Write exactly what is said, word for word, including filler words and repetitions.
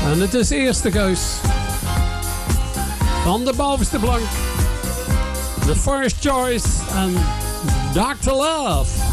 En het is eerste keus van de bovenste plank. The First Choice en doctor Love.